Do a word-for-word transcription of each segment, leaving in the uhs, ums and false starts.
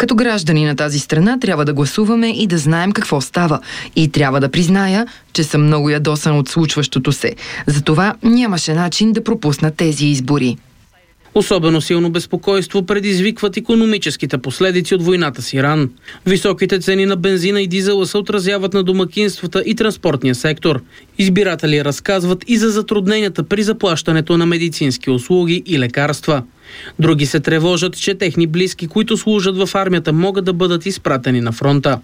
Като граждани на тази страна трябва да гласуваме и да знаем какво става. И трябва да призная, че съм много ядосан от случващото се. Затова нямаше начин да пропусна тези избори. Особено силно безпокойство предизвикват икономическите последици от войната с Иран. Високите цени на бензина и дизела се отразяват на домакинствата и транспортния сектор. Избиратели разказват и за затрудненията при заплащането на медицински услуги и лекарства. Други се тревожат, че техни близки, които служат в армията, могат да бъдат изпратени на фронта.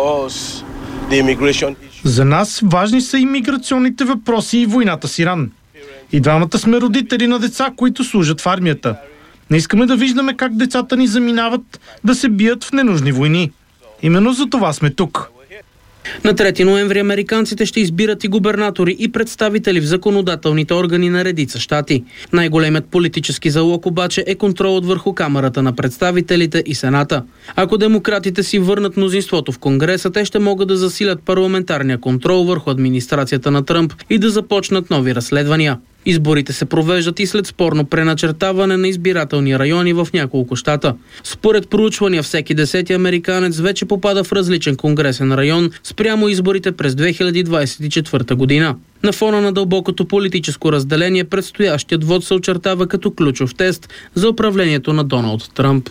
За нас важни са имиграционните въпроси и войната с Иран. И двамата сме родители на деца, които служат в армията. Не искаме да виждаме как децата ни заминават да се бият в ненужни войни. Именно за това сме тук. На трети ноември американците ще избират и губернатори и представители в законодателните органи на редица щати. Най-големият политически залог обаче е контролът върху Камарата на представителите и Сената. Ако демократите си върнат мнозинството в Конгреса, те ще могат да засилят парламентарния контрол върху администрацията на Тръмп и да започнат нови разследвания. Изборите се провеждат и след спорно преначертаване на избирателни райони в няколко щата. Според проучвания, всеки десети американец вече попада в различен конгресен район спрямо изборите през две хиляди двадесет и четвърта година. На фона на дълбокото политическо разделение, предстоящият вод се очертава като ключов тест за управлението на Доналд Тръмп.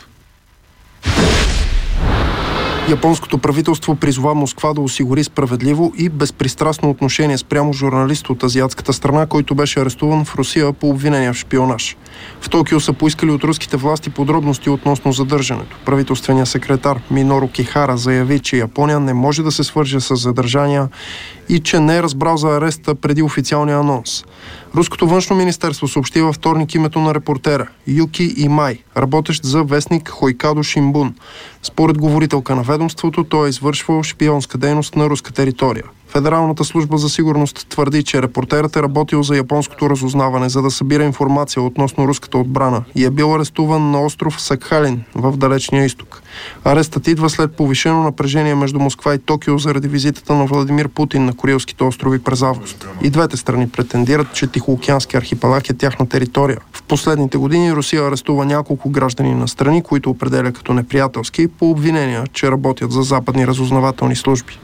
Японското правителство призова Москва да осигури справедливо и безпристрастно отношение спрямо журналист от азиатската страна, който беше арестуван в Русия по обвинения в шпионаж. В Токио са поискали от руските власти подробности относно задържането. Правителственият секретар Миноро Кихара заяви, че Япония не може да се свърже с задържания и че не е разбрал за ареста преди официалния анонс. Руското външно министерство съобщи във вторник името на репортера Юки Имай, работещ за вестник Хойкадо Шинбун. Според говорителка на ведомството, той е извършвал шпионска дейност на руска територия. Федералната служба за сигурност твърди, че репортерът е работил за японското разузнаване, за да събира информация относно руската отбрана и е бил арестуван на остров Сакхалин в далечния изток. Арестът идва след повишено напрежение между Москва и Токио заради визитата на Владимир Путин на Курилските острови през август. И двете страни претендират, че Тихоокеански архипелаг е тяхна територия. В последните години Русия арестува няколко граждани на страни, които определя като неприятелски, по обвинения, че работят за западни разузнавателни служби.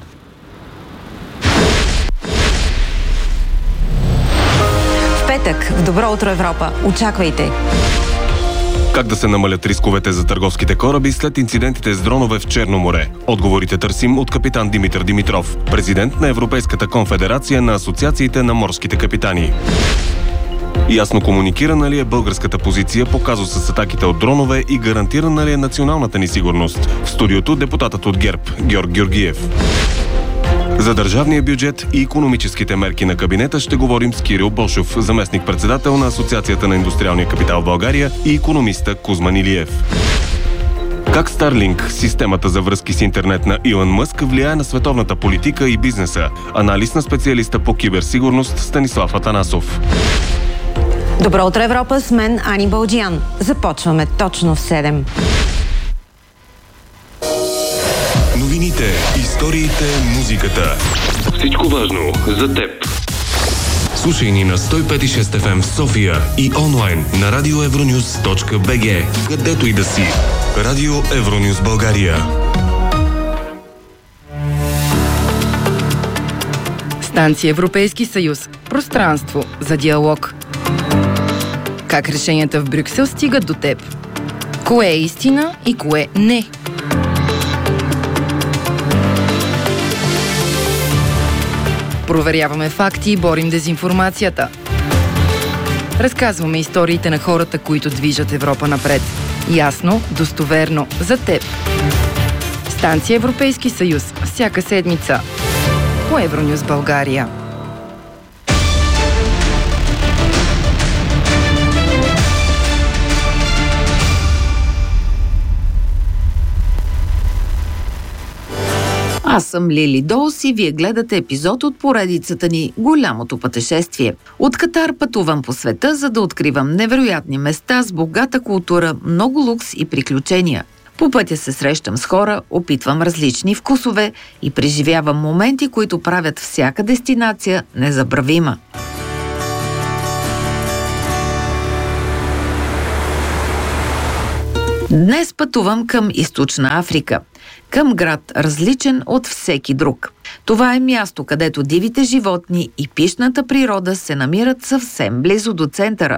Петък в Добро утро Европа. Очаквайте! Как да се намалят рисковете за търговските кораби след инцидентите с дронове в Черно море? Отговорите търсим от капитан Димитър Димитров, президент на Европейската конфедерация на асоциациите на морските капитани. Ясно комуникирана ли е българската позиция по казуса с атаките от дронове и гарантирана ли е националната ни сигурност? В студиото депутатът от ГЕРБ Георг Георгиев. За държавния бюджет и икономическите мерки на кабинета ще говорим с Кирил Бошов, заместник-председател на Асоциацията на индустриалния капитал в България, и икономиста Кузман Илиев. Как Starlink, системата за връзки с интернет на Илон Мъск, влияе на световната политика и бизнеса? Анализ на специалиста по киберсигурност Станислав Атанасов. Добро утро Европа, с мен Ани Балджиян. Започваме точно в седем. Новините, историите, музиката. Всичко важно за теб. Слушай ни на сто и пет и шест еф ем в София и онлайн на радио евронюс точка би джи. Където и да си. Радио Евронюс България. Станция Европейски съюз. Пространство за диалог. Как решенията в Брюксел стигат до теб? Кое е истина и кое не? Проверяваме факти и борим дезинформацията. Разказваме историите на хората, които движат Европа напред. Ясно, достоверно, за теб. Станция Европейски съюз. Всяка седмица. По Евронюс България. Аз съм Лили Долс и вие гледате епизод от поредицата ни «Голямото пътешествие». От Катар пътувам по света, за да откривам невероятни места с богата култура, много лукс и приключения. По пътя се срещам с хора, опитвам различни вкусове и преживявам моменти, които правят всяка дестинация незабравима. Днес пътувам към Източна Африка, към град различен от всеки друг. Това е място, където дивите животни и пищната природа се намират съвсем близо до центъра.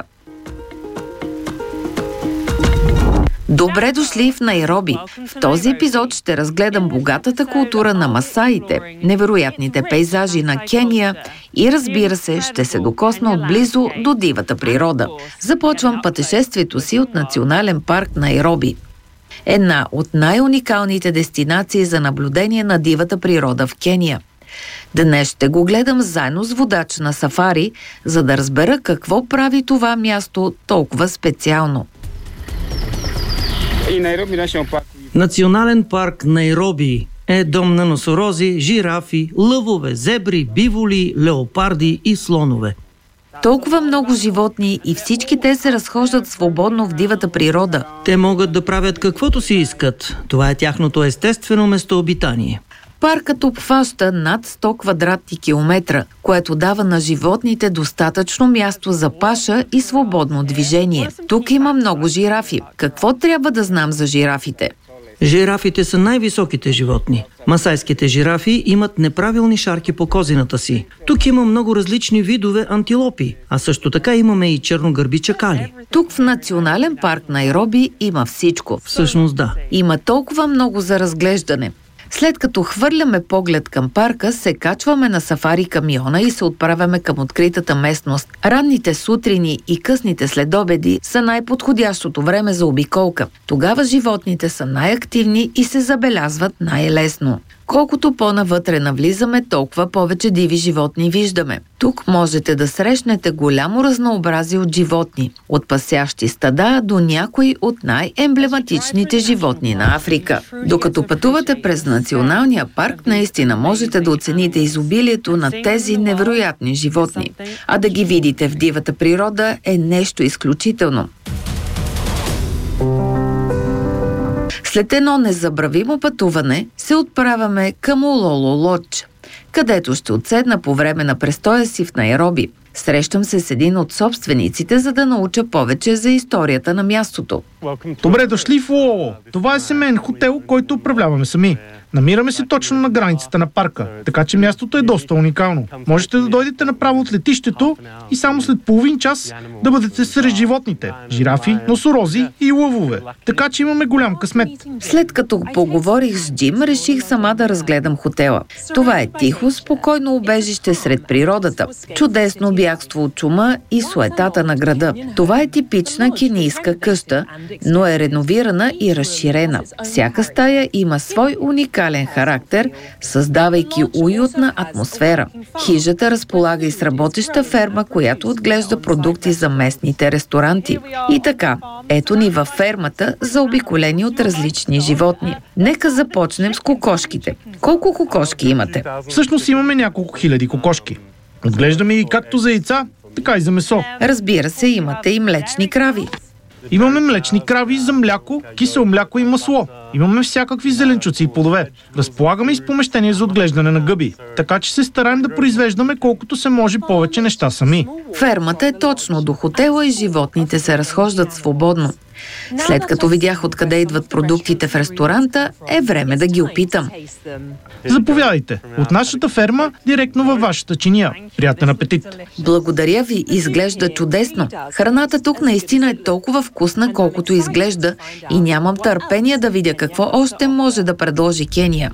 Добре дошли в Найроби! В този епизод ще разгледам богатата култура на масаите, невероятните пейзажи на Кения и, разбира се, ще се докосна отблизо до дивата природа. Започвам пътешествието си от Национален парк Найроби. Една от най-уникалните дестинации за наблюдение на дивата природа в Кения. Днес ще го гледам заедно с водач на сафари, за да разбера какво прави това място толкова специално. Национален парк Найроби е дом на носорози, жирафи, лъвове, зебри, биволи, леопарди и слонове. Толкова много животни и всички те се разхождат свободно в дивата природа. Те могат да правят каквото си искат. Това е тяхното естествено местообитание. Паркът обхваща над сто квадратни километра, което дава на животните достатъчно място за паша и свободно движение. Тук има много жирафи. Какво трябва да знам за жирафите? Жирафите са най-високите животни. Масайските жирафи имат неправилни шарки по козината си. Тук има много различни видове антилопи, а също така имаме и черногърби чакали. Тук в Национален парк Найроби има всичко. Всъщност да. Има толкова много за разглеждане. След като хвърляме поглед към парка, се качваме на сафари камиона и се отправяме към откритата местност. Ранните сутрини и късните следобеди са най-подходящото време за обиколка. Тогава животните са най-активни и се забелязват най-лесно. Колкото по-навътре навлизаме, толкова повече диви животни виждаме. Тук можете да срещнете голямо разнообразие от животни, от пасящи стада до някои от най-емблематичните животни на Африка. Докато пътувате през Националния парк, наистина можете да оцените изобилието на тези невероятни животни. А да ги видите в дивата природа е нещо изключително. След едно незабравимо пътуване се отправяме към Улоло Лодж, където ще отседна по време на престоя си в Найроби. Срещам се с един от собствениците, за да науча повече за историята на мястото. Добре дошли в Улоло. Това е семейен хотел, който управляваме сами. Намираме се точно на границата на парка, така че мястото е доста уникално. Можете да дойдете направо от летището и само след половин час да бъдете сред животните – жирафи, носорози и лъвове. Така че имаме голям късмет. След като поговорих с Джим, реших сама да разгледам хотела. Това е тихо, спокойно убежище сред природата. Чудесно бягство от шума и суетата на града. Това е типична кенийска къща, но е реновирана и разширена. Всяка стая има свой уникален характер, създавайки уютна атмосфера. Хижата разполага и с работеща ферма, която отглежда продукти за местните ресторанти. И така, ето ни във фермата, заобиколени от различни животни. Нека започнем с кокошките. Колко кокошки имате? Всъщност имаме няколко хиляди кокошки. Отглеждаме и както за яйца, така и за месо. Разбира се, имате и млечни крави. Имаме млечни крави за мляко, кисело мляко и масло. Имаме всякакви зеленчуци и плодове. Разполагаме и с помещение за отглеждане на гъби. Така че се стараем да произвеждаме колкото се може повече неща сами. Фермата е точно до хотела и животните се разхождат свободно. След като видях откъде идват продуктите в ресторанта, е време да ги опитам. Заповядайте. От нашата ферма директно във вашата чиния. Приятен апетит! Благодаря ви, изглежда чудесно. Храната тук наистина е толкова вкусна, колкото изглежда, и нямам търпение да видя какво още може да предложи Кения.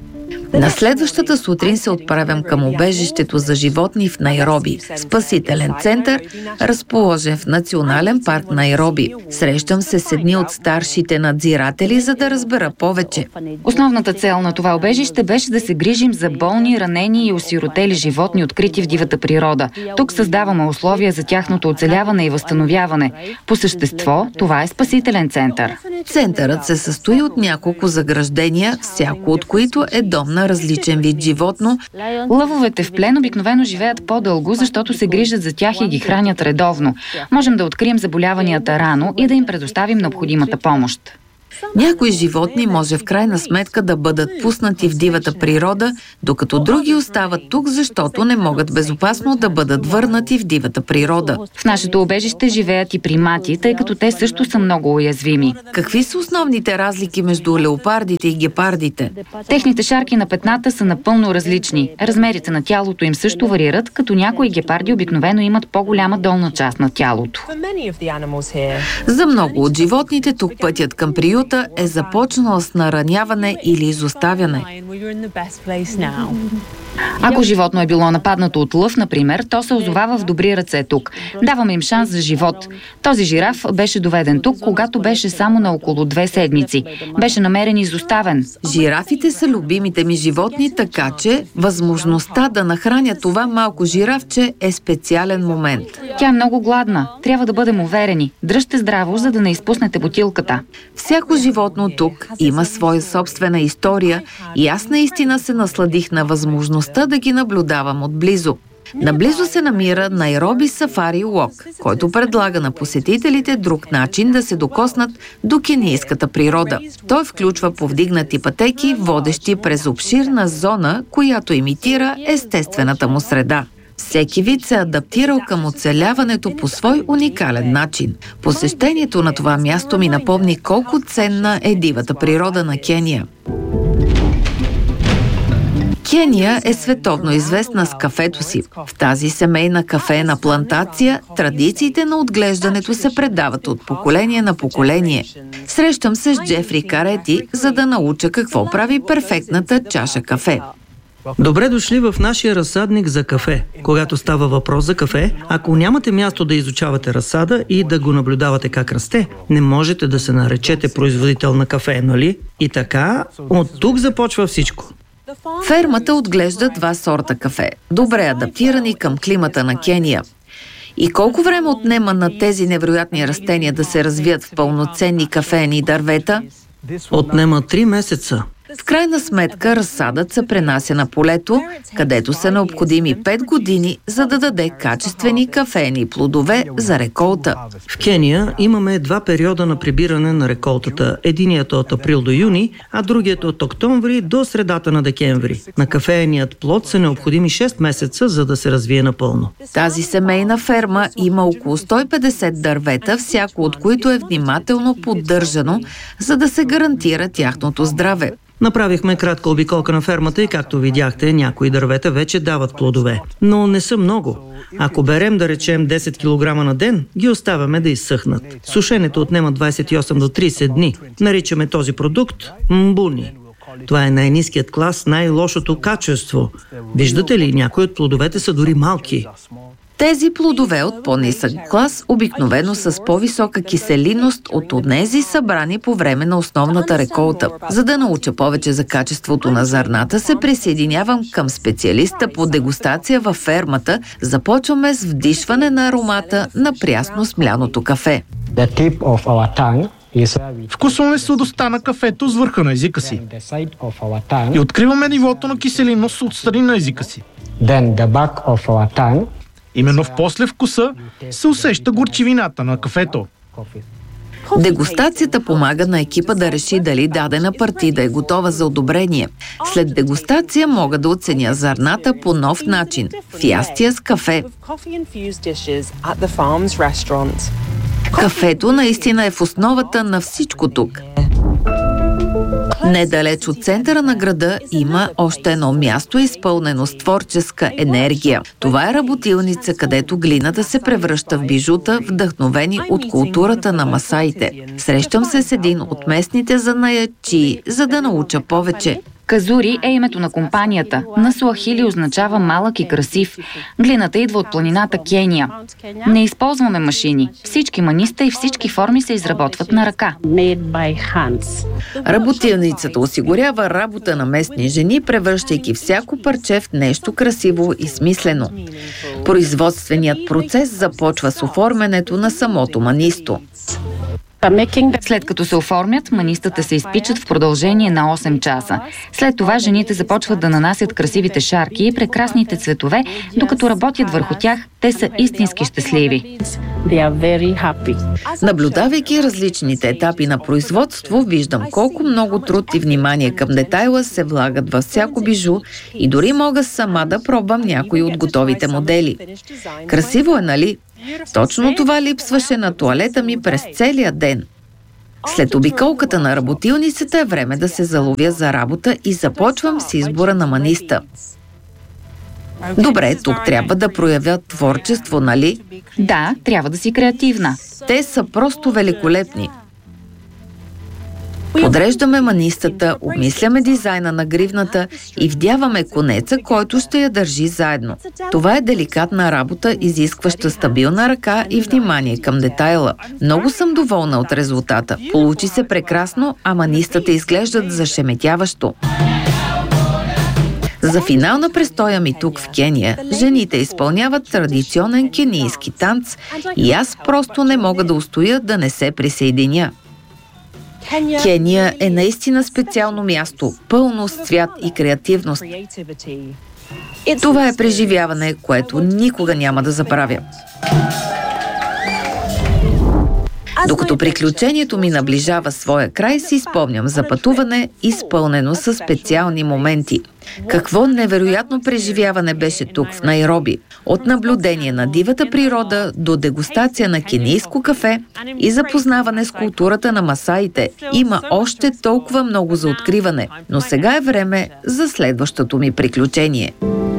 На следващата сутрин се отправям към убежището за животни в Найроби, спасителен център, разположен в Национален парк Найроби. Срещам се с едни от старшите надзиратели, за да разбера повече. Основната цел на това убежище беше да се грижим за болни, ранени и осиротели животни, открити в дивата природа. Тук създаваме условия за тяхното оцеляване и възстановяване. По същество, това е спасителен център. Центърът се състои от няколко заграждения, всяко от които е дом на различен вид животно. Лъвовете в плен обикновено живеят по-дълго, защото се грижат за тях и ги хранят редовно. Можем да открием заболяванията рано и да им предоставим необходимата помощ. Някои животни може в крайна сметка да бъдат пуснати в дивата природа, докато други остават тук, защото не могат безопасно да бъдат върнати в дивата природа. В нашето убежище живеят и примати, тъй като те също са много уязвими. Какви са основните разлики между леопардите и гепардите? Техните шарки на петната са напълно различни. Размерите на тялото им също варират, като някои гепарди обикновено имат по-голяма долна част на тялото. За много от животните тук пътят към приюта е започнал с нараняване или изоставяне. Ако животно е било нападнато от лъв, например, то се озовава в добри ръце тук. Даваме им шанс за живот. Този жираф беше доведен тук, когато беше само на около две седмици. Беше намерен изоставен. Жирафите са любимите ми животни, така че възможността да нахраня това малко жирафче е специален момент. Тя е много гладна. Трябва да бъдем уверени. Дръжте здраво, за да не изпуснете бутилката. Всяко животно тук има своя собствена история и аз наистина се насладих на възможността да ги наблюдавам отблизо. Наблизо се намира Найроби Сафари Уок, който предлага на посетителите друг начин да се докоснат до кенийската природа. Той включва повдигнати пътеки, водещи през обширна зона, която имитира естествената му среда. Всеки вид се адаптирал към оцеляването по свой уникален начин. Посещението на това място ми напомни колко ценна е дивата природа на Кения. Кения е световно известна с кафето си. В тази семейна кафеена плантация традициите на отглеждането се предават от поколение на поколение. Срещам се с Джефри Карети, за да науча какво прави перфектната чаша кафе. Добре дошли в нашия разсадник за кафе. Когато става въпрос за кафе, ако нямате място да изучавате разсада и да го наблюдавате как расте, не можете да се наречете производител на кафе, нали? И така, от тук започва всичко. Фермата отглежда два сорта кафе, добре адаптирани към климата на Кения. И колко време отнема на тези невероятни растения да се развият в пълноценни кафеени дървета? Отнема три месеца. В крайна сметка разсадът се пренася на полето, където са необходими пет години, за да даде качествени кафеени плодове за реколта. В Кения имаме два периода на прибиране на реколтата. Единият от април до юни, а другият от октомври до средата на декември. На кафееният плод са необходими шест месеца, за да се развие напълно. Тази семейна ферма има около сто и петдесет дървета, всяко от които е внимателно поддържано, за да се гарантира тяхното здраве. Направихме кратка обиколка на фермата и както видяхте, някои дървета вече дават плодове. Но не са много. Ако берем да речем десет килограма на ден, ги оставяме да изсъхнат. Сушенето отнема двадесет и осем до тридесет дни. Наричаме този продукт мбуни. Това е най-ниският клас, най-лошото качество. Виждате ли, някои от плодовете са дори малки. Тези плодове от по-нисък клас обикновено са с по-висока киселинност от онези събрани по време на основната реколта. За да науча повече за качеството на зърната, се присъединявам към специалиста по дегустация във фермата. Започваме с вдишване на аромата на прясно смляното кафе. Вкусваме сладостта на кафето с върха на езика си. И откриваме нивото на киселинност отстрани на езика си. Именно в после вкуса се усеща горчивината на кафето. Дегустацията помага на екипа да реши дали дадена партида е готова за одобрение. След дегустация мога да оценя зърната по нов начин – в ястия с кафе. Кафето наистина е в основата на всичко тук. Недалеч от центъра на града има още едно място, изпълнено с творческа енергия. Това е работилница, където глината се превръща в бижута, вдъхновени от културата на масаите. Срещам се с един от местните занаятчии, за да науча повече. Казури е името на компанията. На суахили означава малък и красив. Глината идва от планината Кения. Не използваме машини. Всички маниста и всички форми се изработват на ръка. Работилницата осигурява работа на местни жени, превръщайки всяко парче в нещо красиво и смислено. Производственият процес започва с оформянето на самото манисто. След като се оформят, манистата се изпичат в продължение на осем часа. След това жените започват да нанасят красивите шарки и прекрасните цветове, докато работят върху тях, те са истински щастливи. Наблюдавайки различните етапи на производство, виждам колко много труд и внимание към детайла се влагат във всяко бижу и дори мога сама да пробвам някои от готовите модели. Красиво е, нали? Точно това липсваше на тоалета ми през целия ден. След обиколката на работилницата е време да се заловя за работа и започвам с избора на маниста. Добре, тук трябва да проявя творчество, нали? Да, трябва да си креативна. Те са просто великолепни. Подреждаме манистата, обмисляме дизайна на гривната и вдяваме конеца, който ще я държи заедно. Това е деликатна работа, изискваща стабилна ръка и внимание към детайла. Много съм доволна от резултата. Получи се прекрасно, а манистата изглеждат зашеметяващо. За финал на престоя ми тук в Кения, жените изпълняват традиционен кенийски танц и аз просто не мога да устоя да не се присъединя. Кения е наистина специално място, пълно с цвят и креативност. Това е преживяване, което никога няма да забравя. Докато приключението ми наближава своя край, си спомням за пътуване, изпълнено със специални моменти. Какво невероятно преживяване беше тук в Найроби. От наблюдение на дивата природа до дегустация на кенийско кафе и запознаване с културата на масаите. Има още толкова много за откриване, но сега е време за следващото ми приключение.